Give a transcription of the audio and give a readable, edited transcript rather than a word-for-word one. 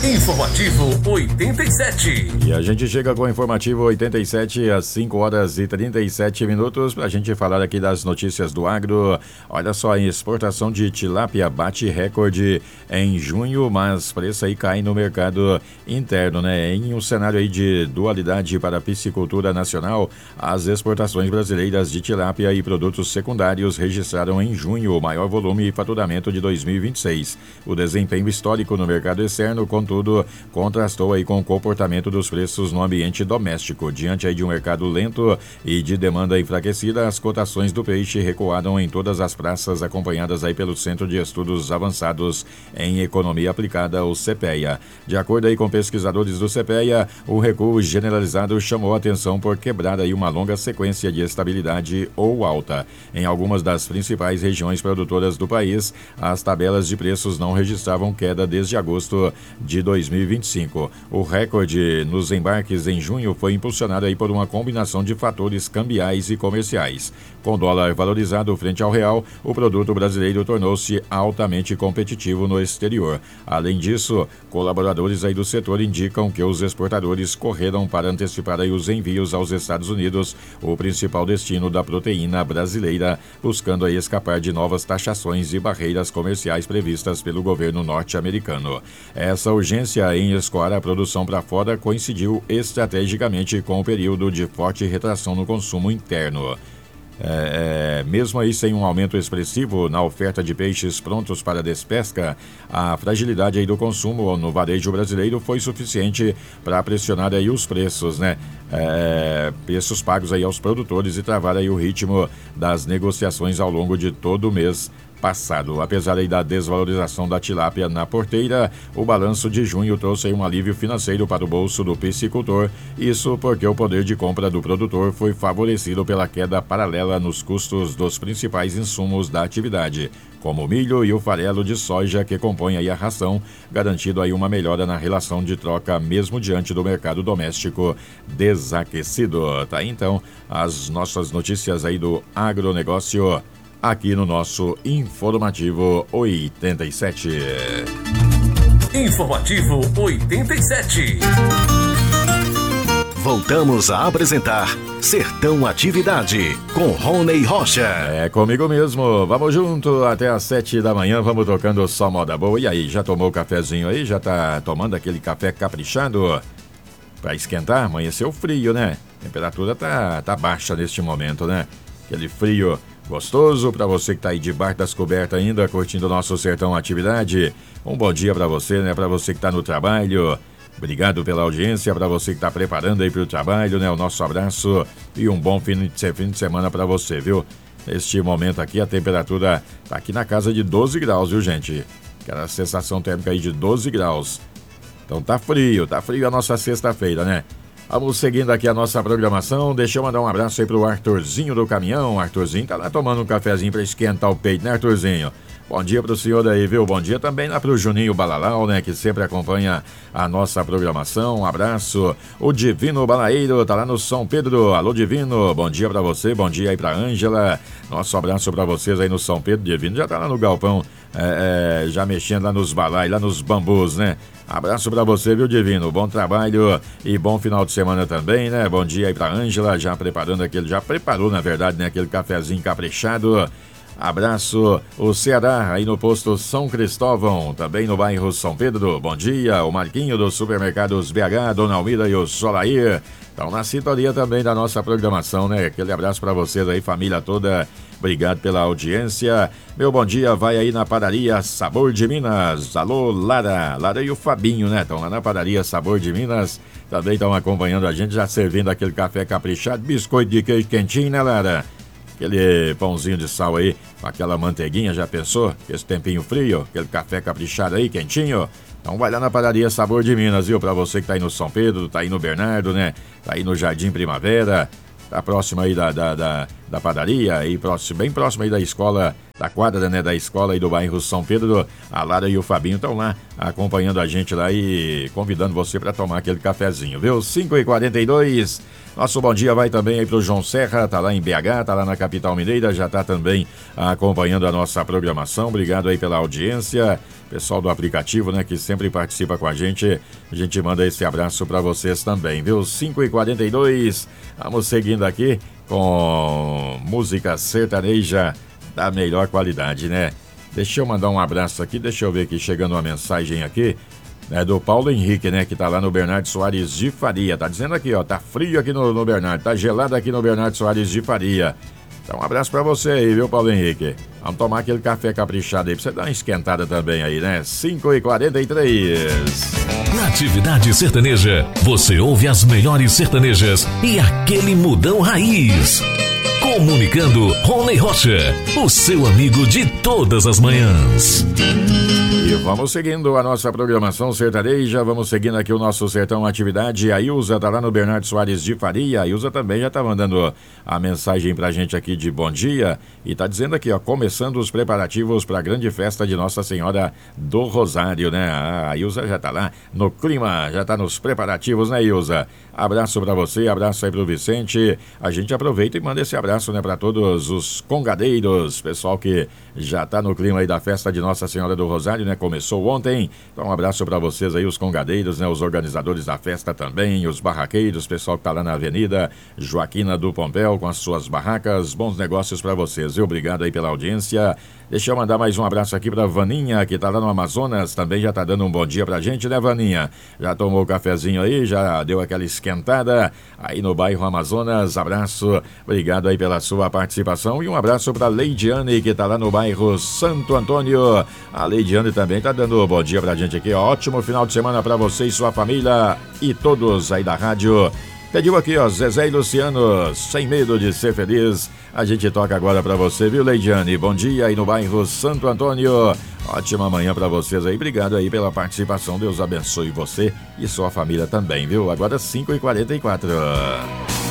Informativo 87. E a gente chega com o Informativo 87 às 5 horas e 37 minutos para a gente falar aqui das notícias do agro. Olha só, a exportação de tilápia bate recorde em junho, mas preço aí cai no mercado interno, né? Em um cenário aí de dualidade para a piscicultura nacional, as exportações brasileiras de tilápia e produtos secundários registraram em junho o maior volume e faturamento de 2026. O desempenho histórico no mercado externo, contudo, contrastou aí com o comportamento dos preços no ambiente doméstico. Diante aí de um mercado lento e de demanda enfraquecida, as cotações do peixe recuaram em todas as praças, acompanhadas aí pelo Centro de Estudos Avançados em Economia Aplicada, o CPEA. De acordo aí com pesquisadores do CPEA, o recuo generalizado chamou a atenção por quebrar aí uma longa sequência de estabilidade ou alta. Em algumas das principais regiões produtoras do país, as tabelas de preços não registravam queda desde agosto de 2025. O recorde nos embarques em junho foi impulsionado aí por uma combinação de fatores cambiais e comerciais. Com dólar valorizado frente ao real, o produto brasileiro tornou-se altamente competitivo no exterior. Além disso, colaboradores aí do setor indicam que os exportadores correram para antecipar aí os envios aos Estados Unidos, o principal destino da proteína brasileira, buscando aí escapar de novas taxações e barreiras comerciais previstas pelo governo norte-americano. Essa urgência em escoar a produção para fora coincidiu estrategicamente com o período de forte retração no consumo interno. Mesmo aí sem um aumento expressivo na oferta de peixes prontos para despesca, a fragilidade aí do consumo no varejo brasileiro foi suficiente para pressionar aí os preços, né? Preços pagos aí aos produtores e travar aí o ritmo das negociações ao longo de todo o mês passado. Apesar aí da desvalorização da tilápia na porteira, o balanço de junho trouxe aí um alívio financeiro para o bolso do piscicultor. Isso porque o poder de compra do produtor foi favorecido pela queda paralela nos custos dos principais insumos da atividade, como o milho e o farelo de soja que compõem aí a ração, garantindo aí uma melhora na relação de troca mesmo diante do mercado doméstico desaquecido. Tá aí então as nossas notícias aí do agronegócio aqui no nosso Informativo 87. Informativo 87. Voltamos a apresentar Sertão Atividade, com Rony Rocha. É comigo mesmo, vamos junto até às 7 da manhã, vamos tocando só moda boa. E aí, já tomou o cafezinho aí? Já tá tomando aquele café caprichado? Pra esquentar, amanheceu frio, né? A temperatura tá baixa neste momento, né? Aquele frio gostoso para você que tá aí debaixo das cobertas ainda, curtindo o nosso Sertão Atividade. Um bom dia para você, né? Para você que tá no trabalho. Obrigado pela audiência, para você que tá preparando aí pro trabalho, né? O nosso abraço e um bom fim de semana para você, viu? Neste momento aqui, a temperatura tá aqui na casa de 12 graus, viu, gente? Aquela sensação térmica aí de 12 graus. Então tá frio a nossa sexta-feira, né? Vamos seguindo aqui a nossa programação. Deixa eu mandar um abraço aí pro Arthurzinho do caminhão. Arthurzinho tá lá tomando um cafezinho pra esquentar o peito, né, Arthurzinho? Bom dia pro senhor aí, viu? Bom dia também lá pro Juninho Balalau, né, que sempre acompanha a nossa programação. Um abraço. O Divino Balaeiro tá lá no São Pedro. Alô, Divino, bom dia pra você, bom dia aí pra Ângela. Nosso abraço pra vocês aí no São Pedro. Divino já tá lá no galpão, já mexendo lá nos balai, lá nos bambus, né? Abraço pra você, viu, Divino? Bom trabalho e bom final de semana também, né? Bom dia aí pra Ângela, já preparou, na verdade, né, aquele cafezinho caprichado. Abraço, o Ceará, aí no posto São Cristóvão, também no bairro São Pedro. Bom dia, o Marquinho dos Supermercados BH, Dona Almira e o Solair. Estão na sintonia também da nossa programação, né? Aquele abraço para vocês aí, família toda. Obrigado pela audiência. Meu bom dia vai aí na padaria Sabor de Minas. Alô, Lara. Lara e o Fabinho, né? Estão lá na padaria Sabor de Minas. Também estão acompanhando a gente, já servindo aquele café caprichado, biscoito de queijo quentinho, né, Lara? Aquele pãozinho de sal aí, com aquela manteiguinha, já pensou? Esse tempinho frio, aquele café caprichado aí, quentinho. Então vai lá na padaria Sabor de Minas, viu? Pra você que tá aí no São Pedro, tá aí no Bernardo, né? Tá aí no Jardim Primavera, tá próximo aí da padaria, aí bem próximo aí da escola da quadra, né, da escola e do bairro São Pedro. A Lara e o Fabinho estão lá acompanhando a gente lá e convidando você para tomar aquele cafezinho, viu? 5h42. Nosso bom dia vai também aí pro João Serra, tá lá em BH, tá lá na capital mineira, já tá também acompanhando a nossa programação. Obrigado aí pela audiência. Pessoal do aplicativo, né, que sempre participa com a gente manda esse abraço para vocês também, viu? 5h42. Vamos seguindo aqui com música sertaneja da melhor qualidade, né? Deixa eu mandar um abraço aqui, deixa eu ver aqui, chegando uma mensagem aqui, né, do Paulo Henrique, né, que tá lá no Bernardo Soares de Faria. Tá dizendo aqui, ó, tá frio aqui no Bernardo, tá gelado aqui no Bernardo Soares de Faria. Então um abraço pra você aí, viu, Paulo Henrique? Vamos tomar aquele café caprichado aí, pra você dar uma esquentada também aí, né? 5h43. Na Atividade Sertaneja, você ouve as melhores sertanejas e aquele mudão raiz. Comunicando Rony Rocha, o seu amigo de todas as manhãs. E vamos seguindo a nossa programação sertaneja, vamos seguindo aqui o nosso Sertão Atividade. A Ilza tá lá no Bernardo Soares de Faria. A Ilza também já tá mandando a mensagem pra gente aqui de bom dia e tá dizendo aqui, ó, começando os preparativos pra grande festa de Nossa Senhora do Rosário, né? A Ilza já tá lá no clima, já tá nos preparativos, né, Ilza? Abraço pra você, abraço aí pro Vicente. A gente aproveita e manda esse abraço, né, pra todos os congadeiros, pessoal que já tá no clima aí da festa de Nossa Senhora do Rosário, né? Começou ontem. Então um abraço pra vocês aí, os congadeiros, né? Os organizadores da festa também, os barraqueiros, pessoal que tá lá na Avenida Joaquina do Pompéu com as suas barracas. Bons negócios pra vocês, viu? Obrigado aí pela audiência. Deixa eu mandar mais um abraço aqui pra Vaninha, que tá lá no Amazonas, também já tá dando um bom dia pra gente, né, Vaninha? Já tomou o cafezinho aí, já deu aquela esquentada aí no bairro Amazonas. Abraço, obrigado aí pela sua participação e um abraço pra Leidiane, que tá lá no bairro Santo Antônio. A Leidiane também tá dando um bom dia pra gente aqui, ótimo final de semana pra você e sua família e todos aí da rádio. Pediu aqui, ó, Zezé e Luciano, Sem Medo de Ser Feliz. A gente toca agora pra você, viu, Leidiane? Bom dia aí no bairro Santo Antônio. Ótima manhã pra vocês aí. Obrigado aí pela participação. Deus abençoe você e sua família também, viu? Agora 5h44.